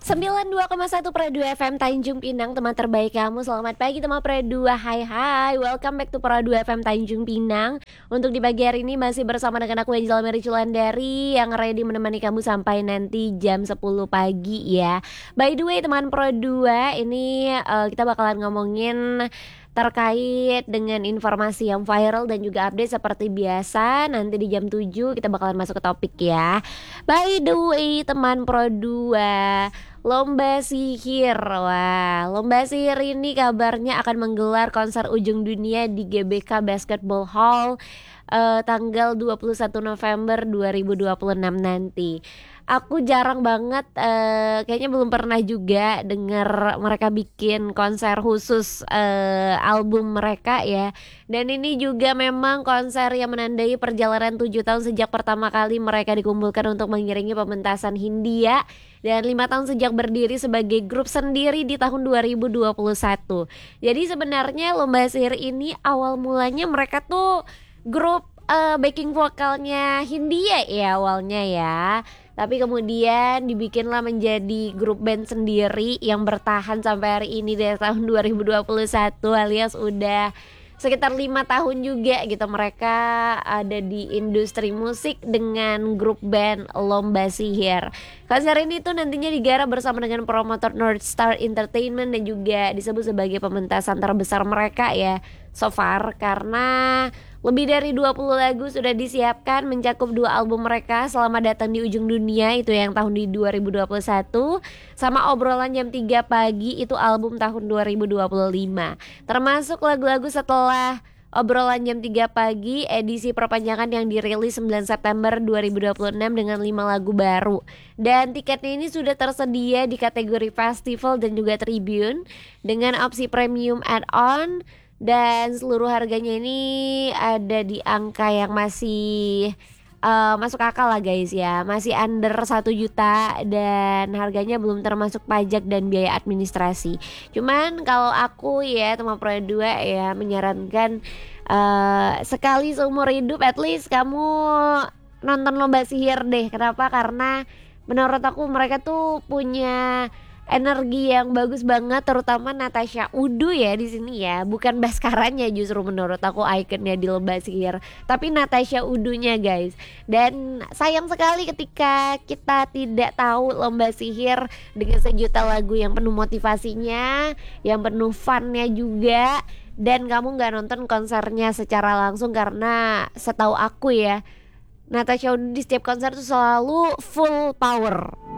92,1 Pro 2 FM Tanjung Pinang, teman terbaik kamu. Selamat pagi teman Pro 2. Hai, welcome back to Pro 2 FM Tanjung Pinang. Untuk di pagi hari ini masih bersama dengan aku Angela Mary Culandari, yang ready menemani kamu sampai nanti jam 10 pagi ya. By the way teman Pro 2, ini kita bakalan ngomongin terkait dengan informasi yang viral dan juga update seperti biasa. Nanti di jam 7 kita bakalan masuk ke topik ya. By the way teman Pro 2, lomba sihir. Wah, lomba sihir ini kabarnya akan menggelar konser ujung dunia di GBK Basketball Hall tanggal 21 November 2026 nanti. Aku jarang banget, kayaknya belum pernah juga dengar mereka bikin konser khusus album mereka ya. Dan ini juga memang konser yang menandai perjalanan 7 tahun sejak pertama kali mereka dikumpulkan untuk mengiringi pementasan Hindia, dan 5 tahun sejak berdiri sebagai grup sendiri di tahun 2021. Jadi sebenarnya lomba sihir ini awal mulanya mereka tuh grup backing vokalnya Hindia ya awalnya ya. Tapi kemudian dibikinlah menjadi grup band sendiri yang bertahan sampai hari ini dari tahun 2021, alias udah sekitar 5 tahun juga gitu mereka ada di industri musik dengan grup band Lomba Sihir. Konser ini tuh nantinya digarap bersama dengan promotor North Star Entertainment dan juga disebut sebagai pementasan terbesar mereka ya so far, karena lebih dari 20 lagu sudah disiapkan mencakup 2 album mereka Selamat Datang di Ujung Dunia, itu yang tahun di 2021, sama Obrolan Jam 3 Pagi, itu album tahun 2025. Termasuk lagu-lagu setelah Obrolan Jam 3 Pagi edisi perpanjangan yang dirilis 9 September 2026 dengan 5 lagu baru. Dan tiketnya ini sudah tersedia di kategori festival dan juga tribune dengan opsi premium add-on. Dan seluruh harganya ini ada di angka yang masih masuk akal lah guys ya. Masih under 1 juta dan harganya belum termasuk pajak dan biaya administrasi. Cuman kalau aku ya teman Pro 2 ya menyarankan sekali seumur hidup at least kamu nonton lomba sihir deh. Kenapa? Karena menurut aku mereka tuh punya energi yang bagus banget, terutama Natasha Udu ya di sini ya. Bukan Baskarannya justru menurut aku ikonnya di lomba sihir, tapi Natasha Udunya guys. Dan sayang sekali ketika kita tidak tahu lomba sihir dengan sejuta lagu yang penuh motivasinya, yang penuh funnya juga, dan kamu gak nonton konsernya secara langsung. Karena setahu aku ya, Natasha Udu di setiap konser tuh selalu full power.